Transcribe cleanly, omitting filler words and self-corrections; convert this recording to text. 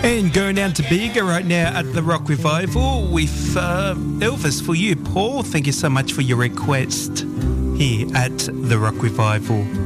And going down to Bega right now at the Rock Revival with Elvis for you, Paul. Thank you so much for your request here at the Rock Revival.